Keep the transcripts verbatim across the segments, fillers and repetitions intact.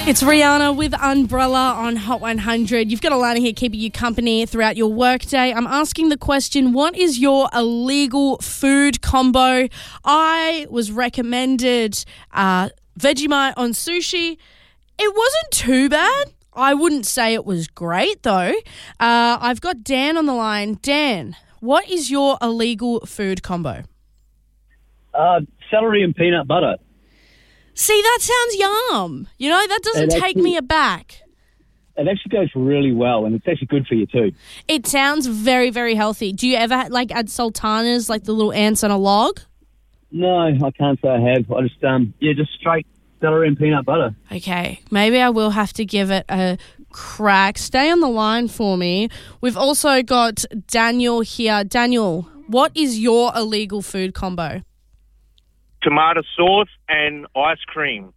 It's Rihanna with Umbrella on Hot one hundred. You've got Alana here keeping you company throughout your workday. I'm asking the question, what is your illegal food combo? I was recommended uh, Vegemite on sushi. It wasn't too bad. I wouldn't say it was great, though. Uh, I've got Dan on the line. Dan, what is your illegal food combo? Uh, celery and peanut butter. See, that sounds yum. You know, that doesn't It take actually- me aback. It actually goes really well, and it's actually good for you too. It sounds very, very healthy. Do you ever, like, add sultanas, like the little ants on a log? No, I can't say I have. I just, um, yeah, just straight celery and peanut butter. Okay, maybe I will have to give it a crack. Stay on the line for me. We've also got Daniel here. Daniel, what is your illegal food combo? Tomato sauce and ice cream.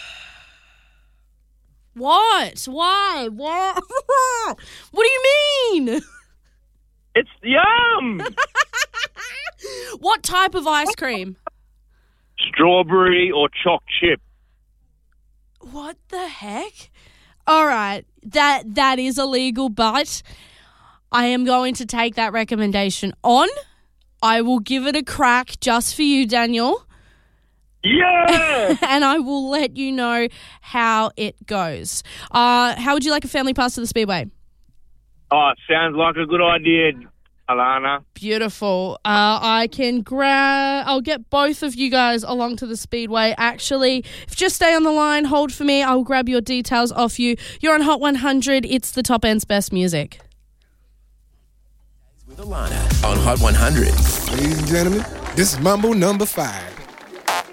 What? Why? What? What do you mean? It's yum! What type of ice cream? Strawberry or choc chip. What the heck? All right, that that is illegal, but I am going to take that recommendation on. I will give it a crack just for you, Daniel. Yeah! And I will let you know how it goes. Uh, how would you like a family pass to the Speedway? Oh, sounds like a good idea, Alana. Beautiful. Uh, I can grab... I'll get both of you guys along to the Speedway. Actually, if you just stay on the line, hold for me. I'll grab your details off you. You're on Hot one hundred. It's the top end's best music. With Alana on Hot one hundred. Ladies and gentlemen, this is Mambo number five.